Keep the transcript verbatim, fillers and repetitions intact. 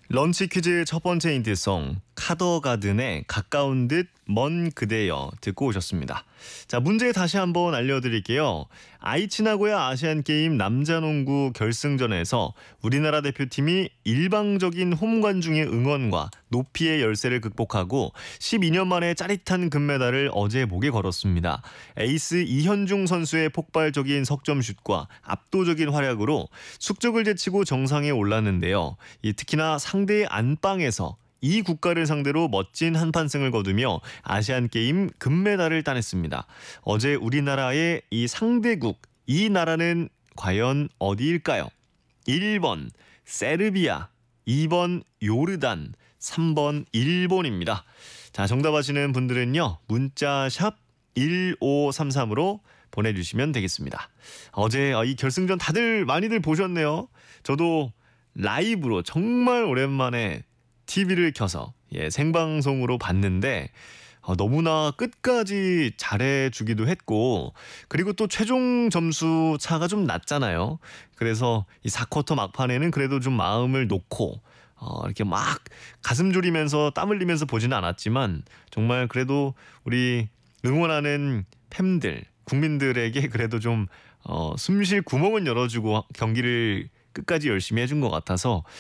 런치 퀴즈의 첫 번째 힌트송 카더가든의 가까운 듯 먼 그대여 듣고 오셨습니다. 자, 문제 다시 한번 알려드릴게요. 아이치 나고야 아시안게임 남자농구 결승전에서 우리나라 대표팀이 일방적인 홈 관중의 응원과 높이의 열세를 극복하고 십이 년 만에 짜릿한 금메달을 어제 목에 걸었습니다. 에이스 이현중 선수의 폭발적인 석점슛과 압도적인 활약으로 숙적을 제치고 정상에 올랐는데요. 이 특히나 상대의 안방에서 이 국가를 상대로 멋진 한판승을 거두며 아시안게임 금메달을 따냈습니다. 어제 우리나라의 이 상대국, 이 나라는 과연 어디일까요? 일 번 세르비아, 이 번 요르단, 삼 번 일본입니다. 자, 정답 아시는 분들은요, 문자 샵 일오삼삼으로 보내주시면 되겠습니다. 어제 이 결승전 다들 많이들 보셨네요. 저도 라이브로 정말 오랜만에 티비를 켜서 예, 생방송으로 봤는데 어, 너무나 끝까지 잘해주기도 했고, 그리고 또 최종 점수 차가 좀 났잖아요. 그래서 이 사 쿼터 막판에는 그래도 좀 마음을 놓고 어, 이렇게 막 가슴 졸이면서 땀 흘리면서 보지는 않았지만 정말 그래도 우리 응원하는 팬들, 국민들에게 그래도 좀 어, 숨쉴 구멍은 열어주고 경기를 끝까지 열심히 해준 것 같아서